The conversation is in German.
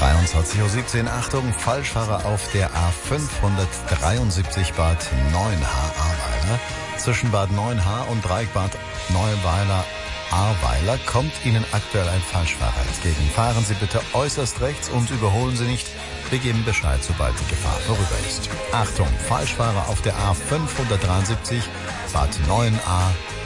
23:17 Uhr. Achtung, Falschfahrer auf der A573 Bad Neuenahr-Ahrweiler. Zwischen Bad Neuenahr und Dreieckbad Neuweiler-Ahrweiler kommt Ihnen aktuell ein Falschfahrer entgegen. Fahren Sie bitte äußerst rechts und überholen Sie nicht. Wir geben Bescheid, sobald die Gefahr vorüber ist. Achtung, Falschfahrer auf der A573 Bad Neuenahr